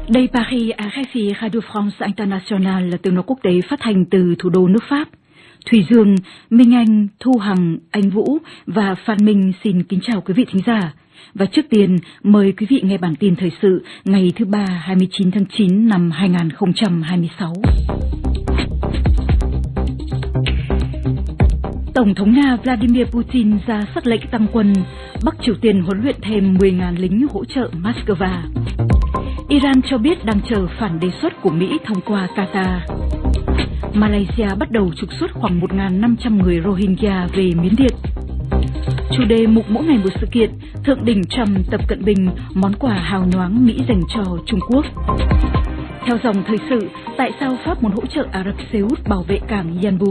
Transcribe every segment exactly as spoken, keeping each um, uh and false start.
Đây Paris R F I Radio France International là tiếng nói quốc tế phát hành từ thủ đô nước Pháp. Thủy Dương, Minh Anh, Thu Hằng, Anh Vũ và Phan Minh xin kính chào quý vị thính giả. Và trước tiên, mời quý vị nghe bản tin thời sự ngày thứ ba hai mươi chín tháng chín năm hai nghìn không trăm hai mươi sáu. Tổng thống Nga Vladimir Putin ra sắc lệnh tăng quân, Bắc Triều Tiên huấn luyện thêm mười nghìn lính hỗ trợ Moscow. Iran cho biết đang chờ phản đề xuất của Mỹ thông qua Qatar. Malaysia bắt đầu trục xuất khoảng một nghìn năm trăm người Rohingya về Miến Điện. Chủ đề mục mỗi ngày một sự kiện, Thượng đỉnh Trump Tập Cận Bình, món quà hào nhoáng Mỹ dành cho Trung Quốc. Theo dòng thời sự, tại sao Pháp muốn hỗ trợ Ả Rập Xê Út bảo vệ cảng Yanbu?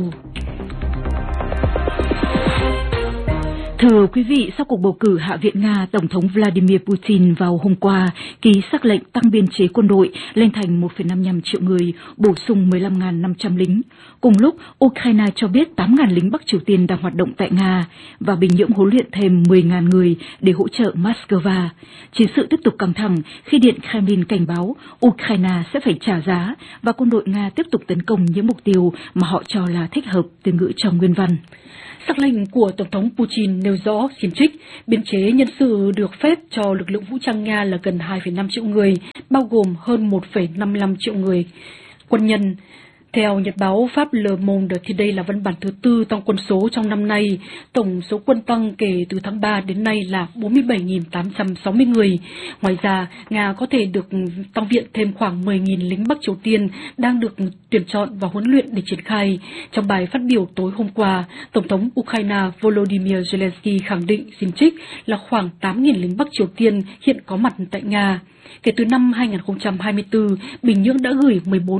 Thưa quý vị, sau cuộc bầu cử Hạ viện Nga, Tổng thống Vladimir Putin vào hôm qua ký sắc lệnh tăng biên chế quân đội lên thành một phẩy năm mươi lăm triệu người, bổ sung mười lăm nghìn năm trăm lính. Cùng lúc, Ukraine cho biết tám nghìn lính Bắc Triều Tiên đang hoạt động tại Nga và Bình Nhưỡng huấn luyện thêm mười nghìn người để hỗ trợ Moscow. Chiến sự tiếp tục căng thẳng khi Điện Kremlin cảnh báo Ukraine sẽ phải trả giá và quân đội Nga tiếp tục tấn công những mục tiêu mà họ cho là thích hợp, từ ngữ trong nguyên văn. Sắc lệnh của Tổng thống Putin nêu rõ xiêm trích, biên chế nhân sự được phép cho lực lượng vũ trang Nga là gần hai phẩy năm triệu người, bao gồm hơn một phẩy năm mươi lăm triệu người quân nhân. Theo nhật báo Pháp Le Monde thì đây là văn bản thứ tư tăng quân số trong năm nay. Tổng số quân tăng kể từ tháng ba đến nay là bốn mươi bảy nghìn tám trăm sáu mươi người. Ngoài ra, Nga có thể được tăng viện thêm khoảng mười nghìn lính Bắc Triều Tiên đang được tuyển chọn và huấn luyện để triển khai. Trong bài phát biểu tối hôm qua, Tổng thống Ukraine Volodymyr Zelensky khẳng định xiêm trích là khoảng tám nghìn lính Bắc Triều Tiên hiện có mặt tại Nga. Kể từ năm hai nghìn không trăm hai mươi tư, Bình Nhưỡng đã gửi mười bốn